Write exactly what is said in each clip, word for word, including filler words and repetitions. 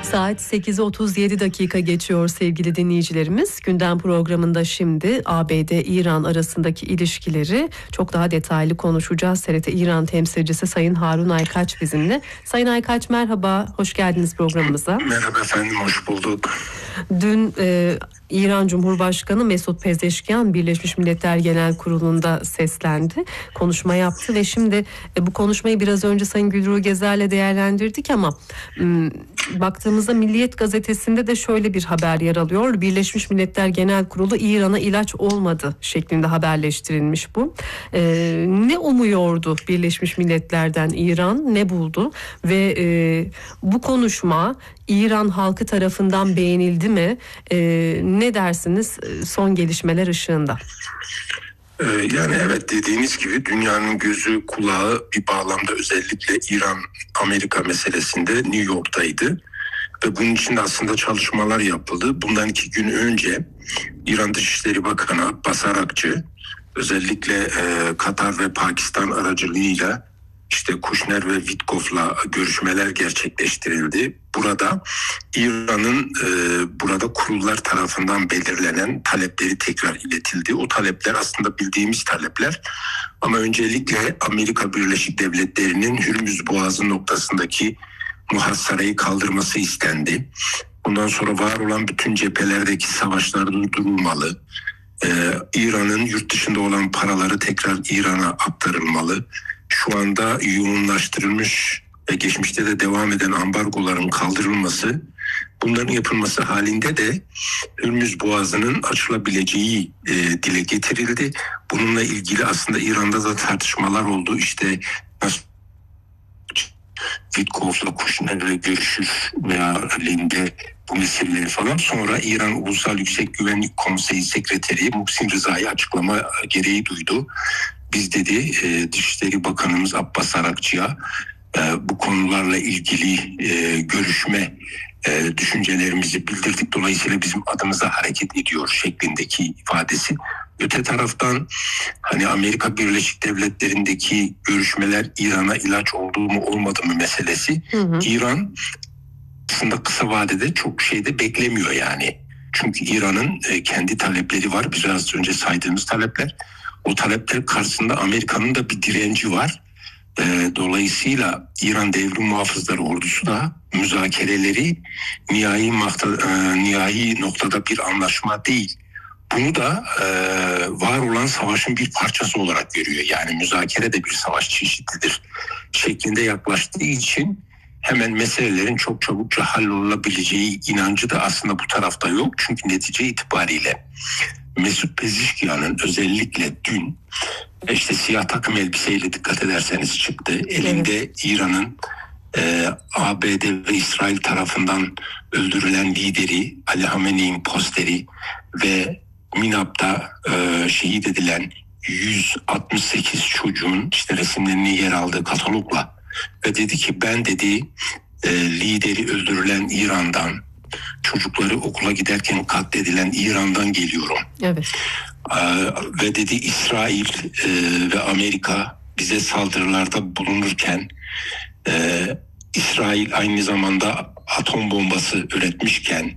Saat sekiz otuz yedi dakika geçiyor sevgili dinleyicilerimiz. Gündem programında şimdi A B D-İran arasındaki ilişkileri çok daha detaylı konuşacağız. T R T İran temsilcisi Sayın Harun Aykaç bizimle. Sayın Aykaç merhaba, hoş geldiniz programımıza. Merhaba efendim, hoş bulduk. Dün e, İran Cumhurbaşkanı Mesut Pezeşkian Birleşmiş Milletler Genel Kurulu'nda seslendi, konuşma yaptı ve şimdi e, bu konuşmayı biraz önce Sayın Gülruh Gezer'le değerlendirdik ama m, baktığımızda Milliyet Gazetesi'nde de şöyle bir haber yer alıyor. Birleşmiş Milletler Genel Kurulu İran'a ilaç olmadı şeklinde haberleştirilmiş bu. E, ne umuyordu Birleşmiş Milletler'den İran, ne buldu ve e, bu konuşma İran halkı tarafından beğenildi mi? E, ne dersiniz son gelişmeler ışığında? Ee, yani evet, dediğiniz gibi dünyanın gözü kulağı bir bağlamda özellikle İran-Amerika meselesinde New York'taydı. Ve bunun için de aslında çalışmalar yapıldı. Bundan iki gün önce İran Dışişleri Bakanı Abbas Arakçı özellikle e, Katar ve Pakistan aracılığıyla İşte Kushner ve Witkoff'la görüşmeler gerçekleştirildi. Burada İran'ın e, burada kurullar tarafından belirlenen talepleri tekrar iletildi. O talepler aslında bildiğimiz talepler ama öncelikle Amerika Birleşik Devletleri'nin Hürmüz Boğazı noktasındaki muhasarayı kaldırması istendi. Bundan sonra var olan bütün cephelerdeki savaşlar durdurulmalı. Ee, İran'ın yurt dışında olan paraları tekrar İran'a aktarılmalı. Şu anda yoğunlaştırılmış ve geçmişte de devam eden ambargoların kaldırılması, bunların yapılması halinde de Hürmüz Boğazı'nın açılabileceği e, dile getirildi. Bununla ilgili aslında İran'da da tartışmalar oldu. İşte nasıl Witkoff'la Kushner'le görüşür veya aleyhinde bu meseleleri falan. Sonra İran Ulusal Yüksek Güvenlik Konseyi Sekreteri Muhsin Rıza'yı açıklama gereği duydu. Biz dedi e, Dışişleri Bakanımız Abbas Arakçı'ya e, bu konularla ilgili e, görüşme e, düşüncelerimizi bildirdik. Dolayısıyla bizim adımıza hareket ediyor şeklindeki ifadesi. Öte taraftan hani Amerika Birleşik Devletleri'ndeki görüşmeler İran'a ilaç oldu mu olmadı mı meselesi. Hı hı. İran aslında kısa vadede çok şey de beklemiyor yani. Çünkü İran'ın e, kendi talepleri var. Biraz önce saydığımız talepler. O talepler karşısında Amerika'nın da bir direnci var. E, dolayısıyla İran Devrim Muhafızları Ordusu da müzakereleri nihai, nokta, e, nihai noktada bir anlaşma değil. Bunu da e, var olan savaşın bir parçası olarak görüyor. Yani müzakere de bir savaş çeşididir şeklinde yaklaştığı için hemen meselelerin çok çabukça hallolabileceği inancı da aslında bu tarafta yok. Çünkü netice itibariyle Mesut Pezeshkian'ın özellikle dün işte siyah takım elbiseyle dikkat ederseniz çıktı. Elinde evet. İran'ın e, A B D ve İsrail tarafından öldürülen lideri Ali Hamenei'nin posteri ve Minab'da e, şehit edilen yüz altmış sekiz çocuğun işte resimlerinin yer aldığı katalogla ve dedi ki ben dedi e, lideri öldürülen İran'dan, çocukları okula giderken katledilen İran'dan geliyorum. Evet. Ee, ve dedi İsrail e, ve Amerika bize saldırılarda bulunurken e, İsrail aynı zamanda atom bombası üretmişken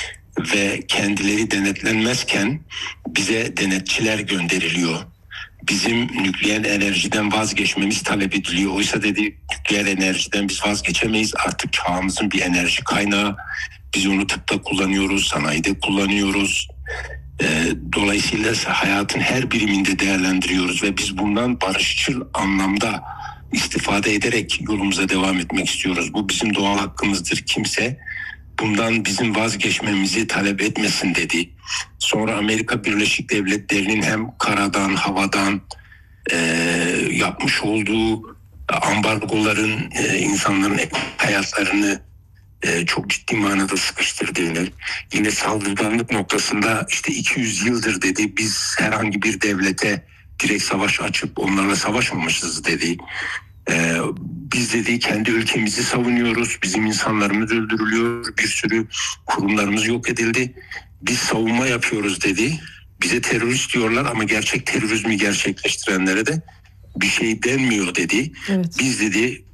ve kendileri denetlenmezken bize denetçiler gönderiliyor. Bizim nükleer enerjiden vazgeçmemiz talep ediliyor. Oysa dedi nükleer enerjiden biz vazgeçemeyiz. Artık çağımızın bir enerji kaynağı. Biz onu tıpta kullanıyoruz, sanayide kullanıyoruz. E, dolayısıyla hayatın her biriminde değerlendiriyoruz ve biz bundan barışçıl anlamda istifade ederek yolumuza devam etmek istiyoruz. Bu bizim doğal hakkımızdır. Kimse bundan bizim vazgeçmemizi talep etmesin dedi. Sonra Amerika Birleşik Devletleri'nin hem karadan, havadan e, yapmış olduğu ambargoların e, insanların hayatlarını e, çok ciddi manada sıkıştırdığını, yine saldırganlık noktasında işte iki yüz yıldır dedi biz herhangi bir devlete direkt savaş açıp onlarla savaşmamışız dedi. Ee, biz dedi kendi ülkemizi savunuyoruz. Bizim insanlarımız öldürülüyor. Bir sürü kurumlarımız yok edildi. Biz savunma yapıyoruz dedi. Bize terörist diyorlar ama gerçek terörizmi gerçekleştirenlere de bir şey denmiyor dedi. Evet. Biz dedi